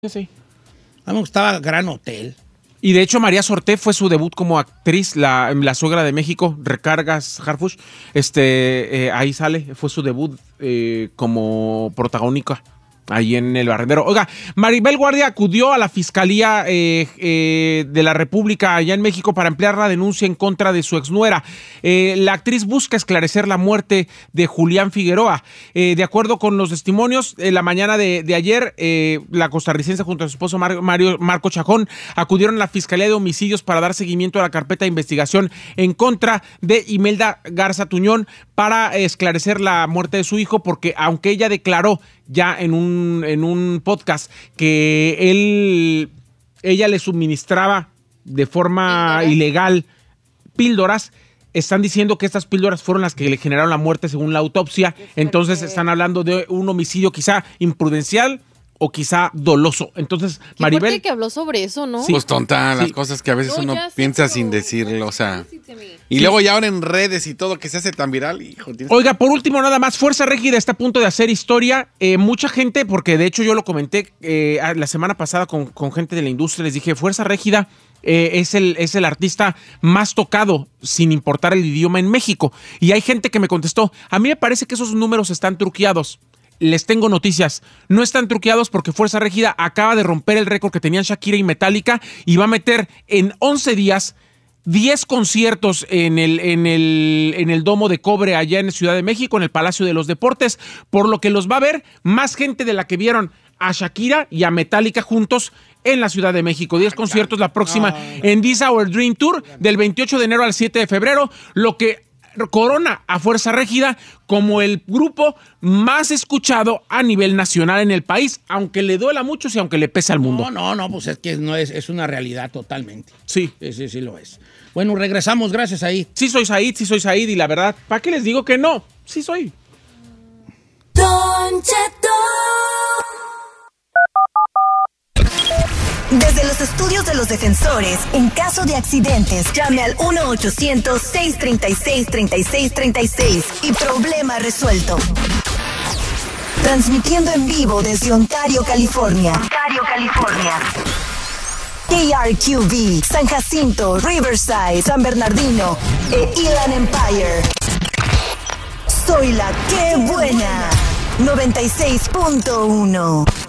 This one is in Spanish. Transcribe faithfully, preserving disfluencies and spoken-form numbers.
Sí. A mí me gustaba Gran Hotel. Y de hecho María Sorté fue su debut como actriz, la, la suegra de México, Recargas Harfuch, este, eh, ahí sale, fue su debut eh, como protagónica. Ahí en el Barrendero. Oiga, Maribel Guardia acudió a la Fiscalía eh, eh, de la República allá en México para ampliar la denuncia en contra de su exnuera. Eh, la actriz busca esclarecer la muerte de Julián Figueroa. Eh, de acuerdo con los testimonios, en la mañana de, de ayer, eh, la costarricense junto a su esposo Mar, Mario, Marco Chacón acudieron a la Fiscalía de Homicidios para dar seguimiento a la carpeta de investigación en contra de Imelda Garza Tuñón para esclarecer la muerte de su hijo, porque aunque ella declaró ya en un, en un podcast que él, ella le suministraba de forma ¿Píldoras? ilegal píldoras, están diciendo que estas píldoras fueron las que le generaron la muerte según la autopsia. Entonces están hablando de un homicidio quizá imprudencial o quizá doloso. Entonces, Qué Maribel... que habló sobre eso, ¿no? Sí. Pues tonta, las Sí. cosas que a veces No, uno ya sé, piensa pero- sin decirlo, o sea. Y Sí. luego ya ahora en redes y todo que se hace tan viral, hijo. tienes- Oiga, por último, nada más, Fuerza Régida está a punto de hacer historia. Eh, mucha gente, porque de hecho yo lo comenté eh, la semana pasada con, con gente de la industria, les dije, Fuerza Régida eh, es, el, es el artista más tocado, sin importar el idioma, en México. Y hay gente que me contestó, a mí me parece que esos números están truqueados. Les tengo noticias, no están truqueados porque Fuerza Régida acaba de romper el récord que tenían Shakira y Metallica y va a meter en once días diez conciertos en el, en el, en el Domo de Cobre allá en Ciudad de México, en el Palacio de los Deportes, por lo que los va a ver más gente de la que vieron a Shakira y a Metallica juntos en la Ciudad de México. diez conciertos la próxima en This Our Dream Tour del veintiocho de enero al siete de febrero, lo que corona a Fuerza Régida como el grupo más escuchado a nivel nacional en el país, aunque le duela a muchos y aunque le pese al mundo. No, no, no, pues es que no es, es una realidad totalmente. Sí. Sí, sí, sí lo es. Bueno, regresamos, gracias ahí. Sí soy Said, sí soy Said, y la verdad, ¿para qué les digo que no? Sí soy. Don Cheto. Desde los estudios de los defensores, en caso de accidentes, llame al uno ochocientos, seiscientos treinta y seis, treinta y seis treinta y seis y problema resuelto. Transmitiendo en vivo desde Ontario, California. Ontario, California. K R Q V, San Jacinto, Riverside, San Bernardino e Inland Empire. Soy la que buena. noventa y seis punto uno.